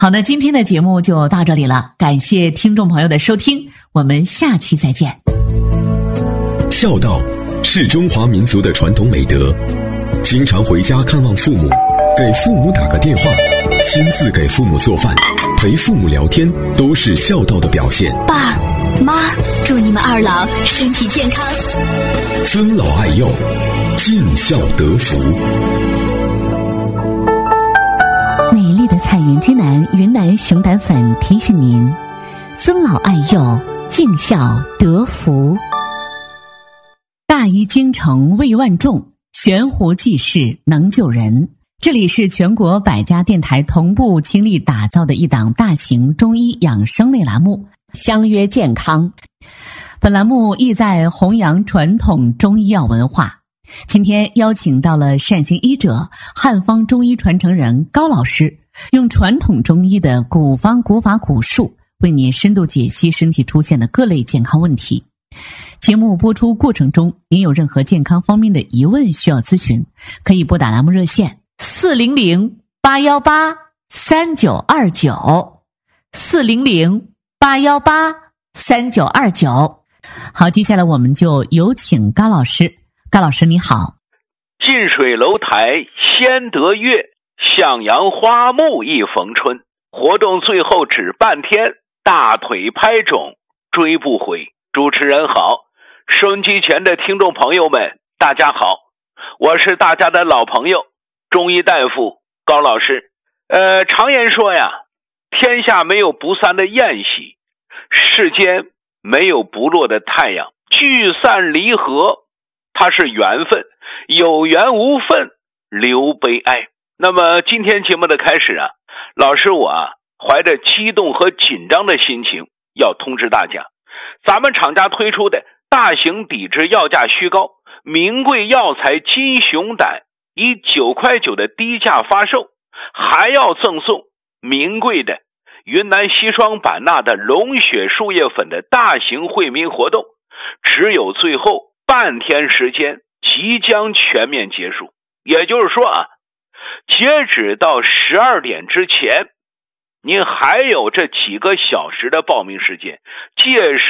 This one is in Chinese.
好的，今天的节目就到这里了，感谢听众朋友的收听，我们下期再见。 孝道是中华民族的传统美德，经常回家看望父母，给父母打个电话，亲自给父母做饭，陪父母聊天，都是孝道的表现。 爸妈，祝你们二老身体健康， 尊老爱幼，尽孝得福。 美丽的彩云之南云南熊胆粉提醒您：尊老爱幼，尽孝得福。大医精诚为万众，悬壶济世能救人。这里是全国100家电台同步倾力打造的一档大型中医养生类栏目，相约健康。本栏目意在弘扬传统中医药文化。今天邀请到了善行医者、汉方中医传承人高老师，用传统中医的古方古法古术，为您深度解析身体出现的各类健康问题。节目播出过程中，您有任何健康方面的疑问需要咨询，可以拨打栏目热线400-818-3929，400-818-3929。好，接下来我们就有请高老师。高老师你好。 近水楼台先得月，向阳花木易逢春。活动最后只半天，大腿拍肿追不回。主持人好，收音机前的听众朋友们大家好，我是大家的老朋友中医大夫高老师。常言说呀，天下没有不散的宴席，世间没有不落的太阳，聚散离合它是缘分，有缘无分留悲哀。那么今天节目的开始啊，老师我怀着激动和紧张的心情要通知大家，咱们厂家推出的大型抵制药价虚高名贵药材金熊胆，以9.9块的低价发售，还要赠送名贵的云南硒霜版纳的龙血树叶粉的大型惠民活动，只有最后半天时间即将全面结束。也就是说截止到12点之前，您还有这几个小时的报名时间，届时